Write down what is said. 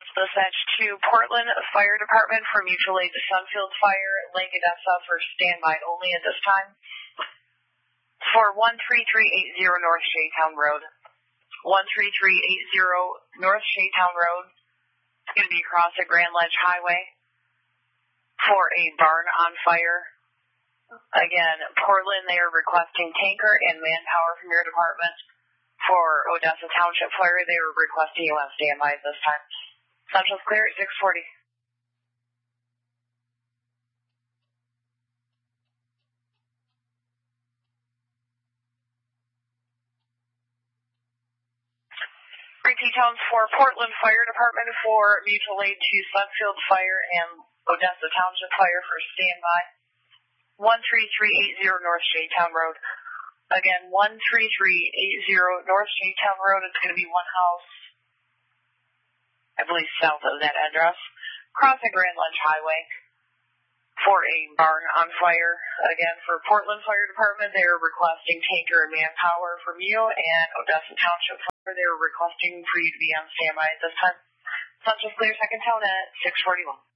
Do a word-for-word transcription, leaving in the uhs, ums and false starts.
Dispatch to Portland Fire Department for mutual aid to Sunfield Fire, Lake Odessa for standby only at this time. For one three three eight zero North Shaytown Road. one three three eight zero North Shaytown Road. It's going to be across the Grand Ledge Highway for a barn on fire. Again, Portland, they are requesting tanker and manpower from your department. For Odessa Township Fire, they were requesting you on standby at this time. Central's clear at six forty. Repeat tones for Portland Fire Department for mutual aid to Sunfield Fire and Odessa Township Fire for standby. one three three eight zero North Shaytown Road. Again, one three three eight zero North Shaytown Road. It's going to be one house, I believe, south of that address, crossing Grand Ledge Highway for a barn on fire. Again, for Portland Fire Department, they are requesting tanker and manpower from you, and Odessa Township Fire, they are requesting for you to be on standby at this time. Central clear, second tone at six forty-one.